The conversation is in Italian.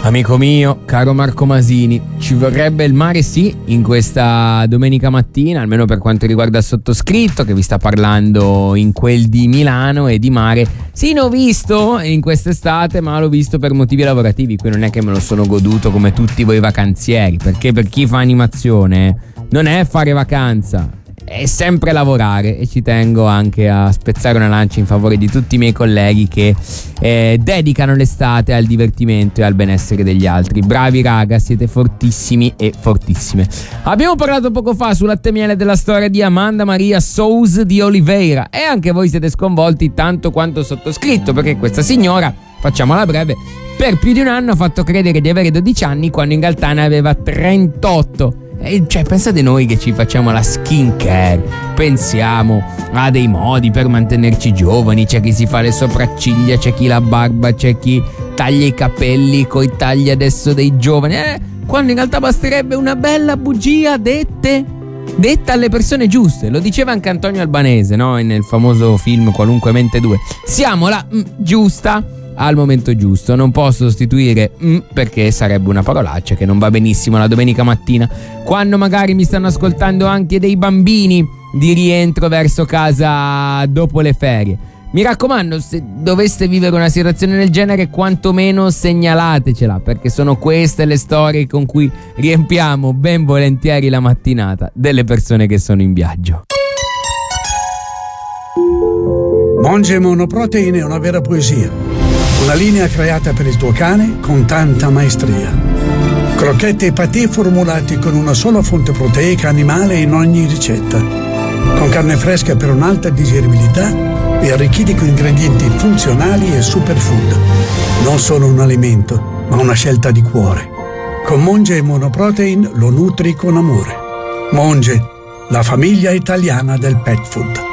Amico mio, caro Marco Masini, ci vorrebbe il mare sì in questa domenica mattina, almeno per quanto riguarda il sottoscritto che vi sta parlando in quel di Milano, e di mare sì ne ho visto in quest'estate, ma l'ho visto per motivi lavorativi, qui non è che me lo sono goduto come tutti voi vacanzieri, perché per chi fa animazione non è fare vacanza, è sempre lavorare, e ci tengo anche a spezzare una lancia in favore di tutti i miei colleghi che dedicano l'estate al divertimento e al benessere degli altri. Bravi raga, siete fortissimi e fortissime. Abbiamo parlato poco fa sul latte miele della storia di Amanda Maria Souza di Oliveira, e anche voi siete sconvolti tanto quanto sottoscritto, perché questa signora, facciamola breve, per più di un anno ha fatto credere di avere 12 anni quando in realtà ne aveva 38. Cioè, pensate noi che ci facciamo la skin care, pensiamo a dei modi per mantenerci giovani, c'è chi si fa le sopracciglia, c'è chi la barba, c'è chi taglia i capelli coi tagli adesso dei giovani, quando in realtà basterebbe una bella bugia detta alle persone giuste. Lo diceva anche Antonio Albanese, no? Nel famoso film Qualunque Mente 2. Siamo la giusta al momento giusto. Non posso sostituire perché sarebbe una parolaccia che non va benissimo la domenica mattina, quando magari mi stanno ascoltando anche dei bambini di rientro verso casa dopo le ferie. Mi raccomando, se doveste vivere una situazione del genere, quantomeno segnalatecela, perché sono queste le storie con cui riempiamo ben volentieri la mattinata delle persone che sono in viaggio. Monge Monoprotein è una vera poesia. Una linea creata per il tuo cane con tanta maestria. Crocchette e patè formulati con una sola fonte proteica animale in ogni ricetta. Con carne fresca per un'alta digeribilità e arricchiti con ingredienti funzionali e superfood. Non solo un alimento, ma una scelta di cuore. Con Monge Monoprotein lo nutri con amore. Monge, la famiglia italiana del pet food.